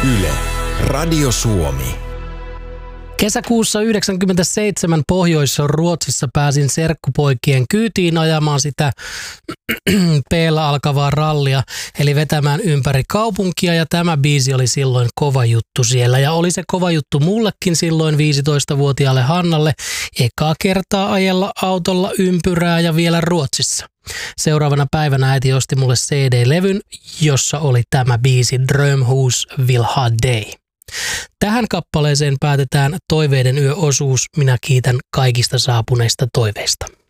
Yle, Radio Suomi. Kesäkuussa 1997 Pohjois-Ruotsissa pääsin serkkupoikien kyytiin ajamaan sitä P-llä alkavaa rallia, eli vetämään ympäri kaupunkia, ja tämä biisi oli silloin kova juttu siellä. Ja oli se kova juttu mullekin silloin 15-vuotiaalle Hannalle, ekaa kertaa ajella autolla ympyrää ja vielä Ruotsissa. Seuraavana päivänä äiti osti mulle CD-levyn, jossa oli tämä biisi Drömhus Vill ha dig. Tähän kappaleeseen päätetään Toiveiden yö-osuus. Minä kiitän kaikista saapuneista toiveista.